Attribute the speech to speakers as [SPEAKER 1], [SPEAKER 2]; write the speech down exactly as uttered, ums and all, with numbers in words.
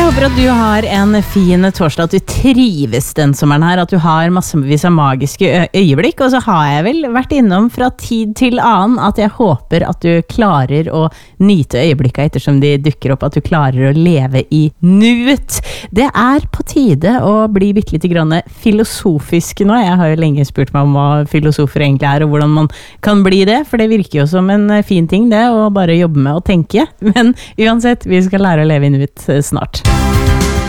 [SPEAKER 1] håper at du har en fin torsdag, at du trives den sommeren her, at du har massevis av magiske øyeblikk, og så har jeg vel vært innom fra tid til annen at jeg håper at du klarer å nyte øyeblikka ettersom de dukker opp, at du klarer å leve i nuet. Det er på tide å bli bitte litt grann filosofisk nå. Jeg har jo lenge spurt meg om hva filosofer egentlig er, og hvordan man kan bli det, for det virker jo som en fin ting det, å bare jobbe med å tenke. Men uansett, vi skal lære å leve i nuet snart.